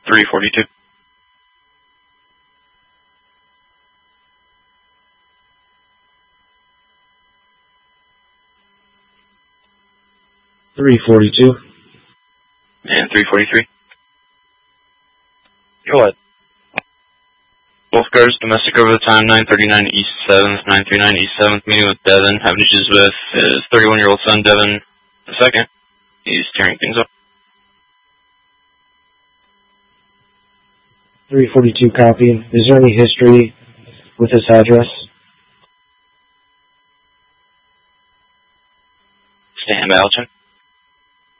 342. And 343. Go ahead. Both cars, domestic over the time, 939 East 7th, 939 East 7th, meeting with Devin. Having issues with his 31-year-old son, Devin II. He's tearing things up. 342 copy. Is there any history with this address? Stand by, Alton.